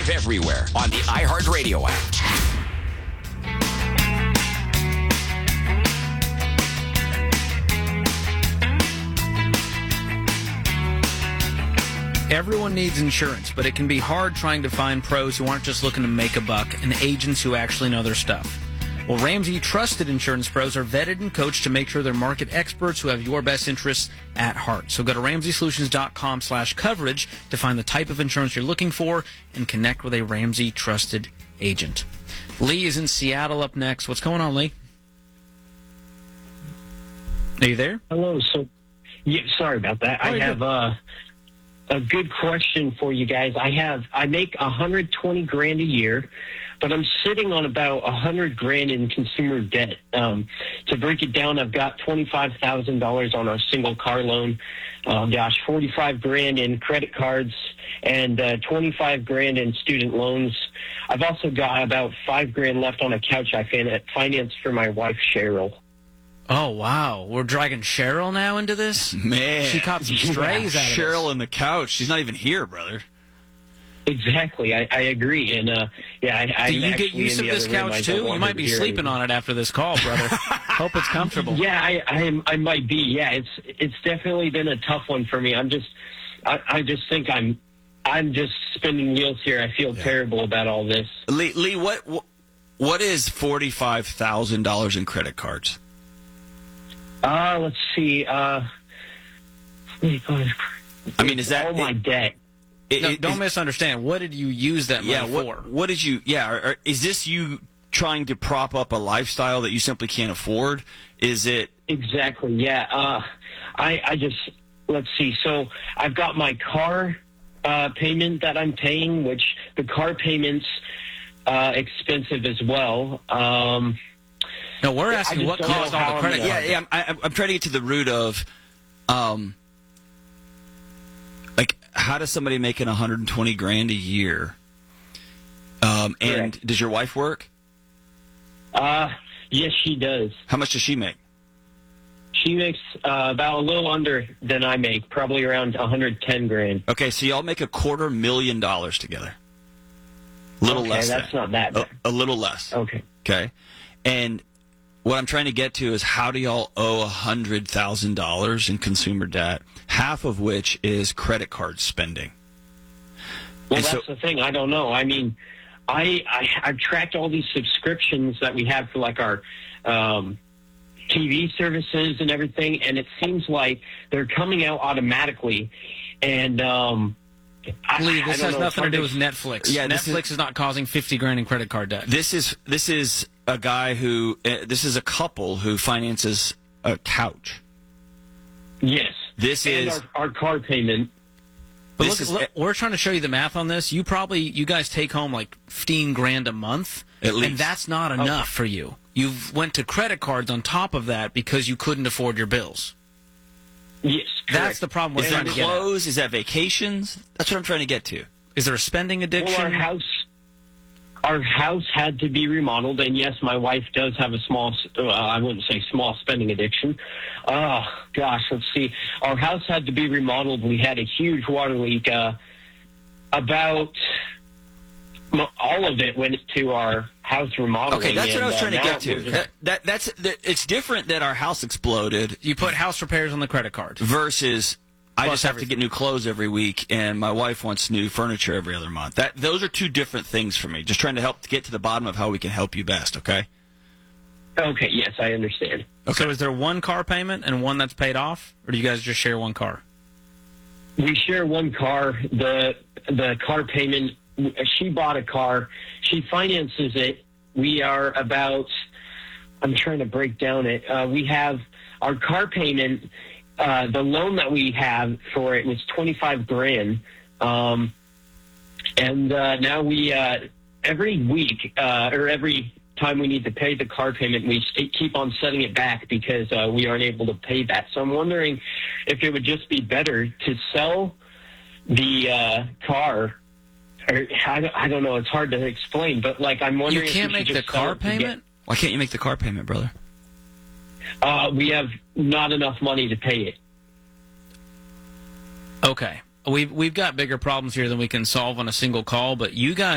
Live everywhere on the iHeartRadio app. Everyone needs insurance, but it can be hard trying to find pros who aren't just looking to make a buck and agents who actually know their stuff. Well, Ramsey Trusted Insurance Pros are vetted and coached to make sure they're market experts who have your best interests at heart. So go to RamseySolutions.com/coverage to find the type of insurance you're looking for and connect with a Ramsey Trusted agent. Lee is in Seattle up next. What's going on, Lee? Are you there? Hello. So, yeah, sorry about that. I have a good question for you guys. I make $120,000 a year, but I'm sitting on about $100,000 in consumer debt. To break it down, I've got $25,000 on a single car loan, $45,000 in credit cards, and $25,000 in student loans. I've also got about $5,000 left on a couch I financed for my wife, Cheryl. Oh, wow. We're dragging Cheryl now into this? Man. She caught some strays out of Cheryl on the couch. She's not even here, brother. Exactly. I agree. And, Do you get used to this couch, too? You might be sleeping on it after this call, brother. Hope it's comfortable. Yeah, I might be. Yeah, it's definitely been a tough one for me. I just think I'm just spinning wheels here. I feel terrible about all this. Lee, what is $45,000 in credit cards? Let's see. I mean, is that all my debt? Don't misunderstand. What did you use that money for? What did you? Yeah, is this you trying to prop up a lifestyle that you simply can't afford? Is it exactly? Yeah. I just let's see. So I've got my car payment that I'm paying, which the car payment's expensive as well. No, we're asking what caused all the credit card. Yeah. I'm trying to get to the root of, how does somebody making $120,000 a year? And does your wife work? Yes, she does. How much does she make? She makes about a little under than I make, probably around $110,000. Okay, so y'all make $250,000 together. A little less. That's not that bad. A little less. Okay. And what I'm trying to get to is how do y'all owe $100,000 in consumer debt, half of which is credit card spending? Well, that's the thing. I don't know. I mean, I've tracked all these subscriptions that we have for like our TV services and everything, and it seems like they're coming out automatically. And Lee, this has nothing to do with Netflix. Yeah, Netflix is not causing $50,000 in credit card debt. This is a guy who this is a couple who finances a couch. Yes. This is our car payment. But look, we're trying to show you the math on this. You guys take home like $15,000 a month, at least, and that's not enough for you. You went to credit cards on top of that because you couldn't afford your bills. Yes, correct. That's the problem we're trying to get at. Clothes? Is that vacations? That's what I'm trying to get to. Is there a spending addiction? Well, our house had to be remodeled, and yes, my wife does have a small, I wouldn't say small spending addiction. Oh, gosh, let's see. Our house had to be remodeled. We had a huge water leak. About all of it went to our house remodeling. Okay, that's what I was trying to get to. It's different that our house exploded. You put house repairs on the credit card. Versus I just have to get new clothes every week, and my wife wants new furniture every other month. Those are two different things for me. Just trying to help to get to the bottom of how we can help you best, okay? Okay, yes, I understand. Okay. So is there one car payment and one that's paid off, or do you guys just share one car? We share one car. The car payment, she bought a car. She finances it. We are about, I'm trying to break down it. We have our car payment. The loan that we have for it was $25,000, and now we every week or every time we need to pay the car payment, we keep on setting it back because we aren't able to pay that. So I'm wondering if it would just be better to sell the car. Or, I don't know. It's hard to explain, but like I'm wondering. You can't make the car payment. Why can't you make the car payment, brother? We have not enough money to pay it. Okay. We've got bigger problems here than we can solve on a single call, but you guys